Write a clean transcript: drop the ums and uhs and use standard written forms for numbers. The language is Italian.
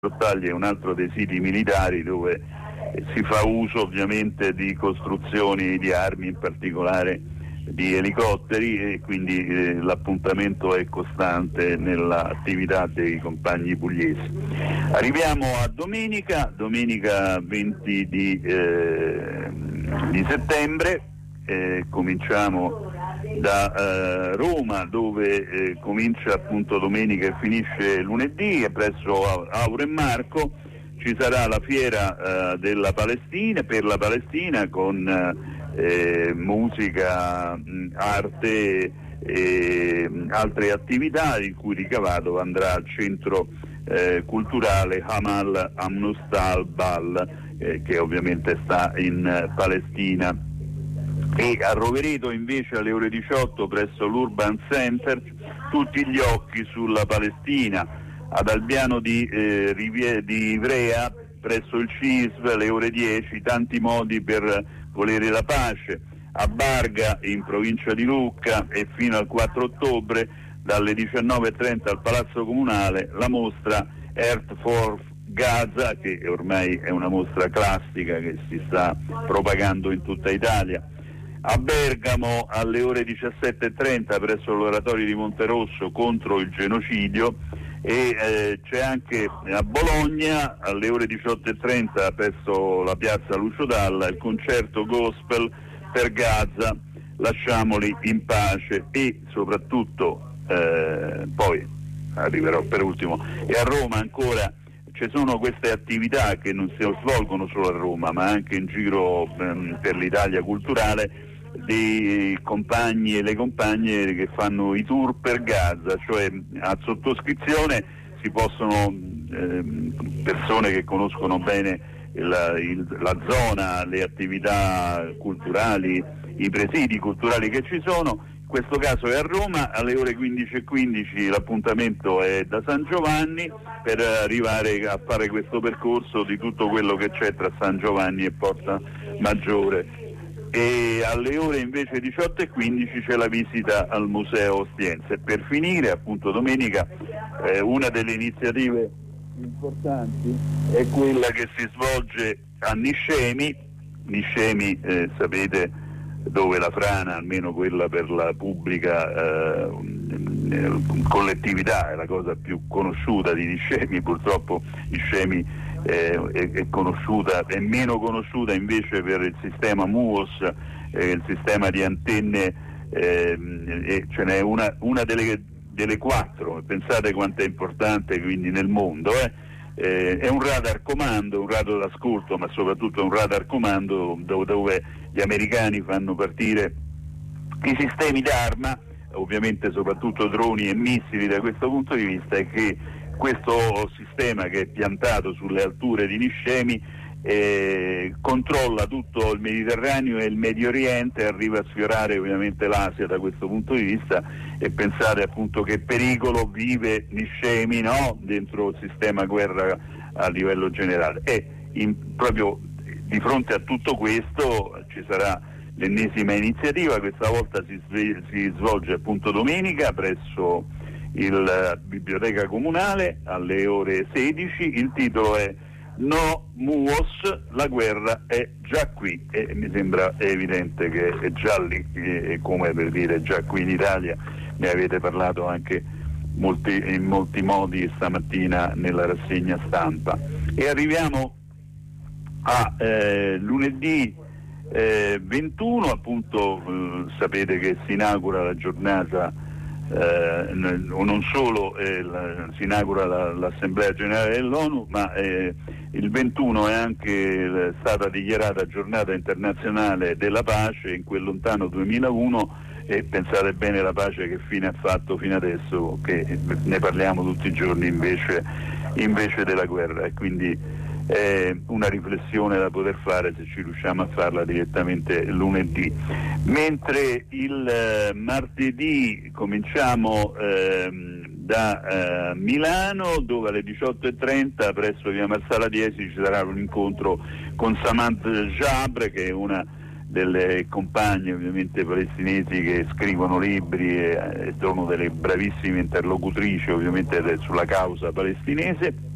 Grottaglie è un altro dei siti militari dove si fa uso ovviamente di costruzioni di armi, in particolare di elicotteri, e quindi l'appuntamento è costante nell'attività dei compagni pugliesi. Arriviamo a domenica 20 di settembre, cominciamo da Roma, dove comincia appunto domenica e finisce lunedì, e presso Auro e Marco ci sarà la fiera della Palestina, per la Palestina, con musica, arte e altre attività, il cui ricavato andrà al centro culturale Hamal Amnustal che ovviamente sta in Palestina. E a Rovereto invece alle ore 18 presso l'Urban Center tutti gli occhi sulla Palestina. Ad Albiano di Ivrea presso il CISV alle ore 10 tanti modi per volere la pace. A Barga in provincia di Lucca, e fino al 4 ottobre dalle 19:30 al Palazzo Comunale la mostra Earth for Gaza, che ormai è una mostra classica che si sta propagando in tutta Italia. A Bergamo alle ore 17:30 presso l'oratorio di Monterosso contro il genocidio, e c'è anche a Bologna alle ore 18:30 presso la piazza Lucio Dalla il concerto gospel per Gaza, lasciamoli in pace. E soprattutto poi arriverò per ultimo, e a Roma ancora ci sono queste attività che non si svolgono solo a Roma ma anche in giro per l'Italia culturale, dei compagni e le compagne che fanno i tour per Gaza, cioè a sottoscrizione si possono persone che conoscono bene la zona, le attività culturali, i presidi culturali che ci sono. In questo caso è a Roma alle ore 15:15, l'appuntamento è da San Giovanni per arrivare a fare questo percorso di tutto quello che c'è tra San Giovanni e Porta Maggiore. E alle ore invece 18:15 c'è la visita al Museo Ostiense. Per finire, appunto domenica, una delle iniziative importanti è quella che si svolge a Niscemi. Niscemi, sapete, dove la frana, almeno quella per la pubblica collettività, è la cosa più conosciuta di Niscemi. Purtroppo Niscemi è conosciuta, è meno conosciuta invece per il sistema MUOS, il sistema di antenne, e ce n'è una delle 4, pensate quanto è importante quindi nel mondo. È un radar comando, un radar d'ascolto, ma soprattutto un radar comando dove gli americani fanno partire i sistemi d'arma, ovviamente soprattutto droni e missili da questo punto di vista, e che questo sistema, che è piantato sulle alture di Niscemi, controlla tutto il Mediterraneo e il Medio Oriente, arriva a sfiorare ovviamente l'Asia da questo punto di vista. E pensate appunto che pericolo vive Niscemi, no? Dentro il sistema guerra a livello generale. E proprio di fronte a tutto questo ci sarà l'ennesima iniziativa. Questa volta si svolge appunto domenica presso il Biblioteca Comunale alle ore 16. Il titolo è No MUOS, la guerra è già qui, e mi sembra evidente che è già lì, come per dire già qui in Italia. Ne avete parlato anche in molti modi stamattina nella rassegna stampa. E arriviamo a lunedì 21, appunto sapete che si inaugura la giornata, non solo si inaugura l'Assemblea Generale dell'ONU, ma il 21 è anche stata dichiarata giornata internazionale della pace in quel lontano 2001, e pensate bene la pace che fine ha fatto fino adesso, che ne parliamo tutti i giorni invece della guerra. E quindi è una riflessione da poter fare se ci riusciamo a farla direttamente lunedì. Mentre il martedì cominciamo da Milano, dove alle 18:30 presso via Marsala 10 ci sarà un incontro con Samant Jabre, che è una delle compagne ovviamente palestinesi che scrivono libri e sono delle bravissime interlocutrici ovviamente sulla causa palestinese.